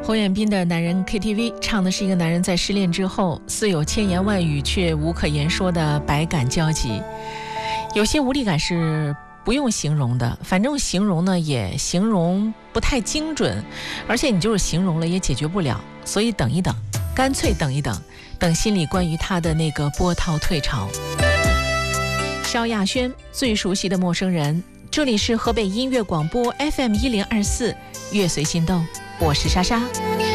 侯彦斌的男人 KTV 唱的是一个男人在失恋之后似有千言万语却无可言说的百感交集。有些无力感是不用形容的，反正形容呢也形容不太精准，而且你就是形容了也解决不了，所以等一等，干脆等一等，等心里关于他的那个波涛退潮。萧亚轩最熟悉的陌生人，这里是河北音乐广播 FM 1024，乐随心动，我是莎莎。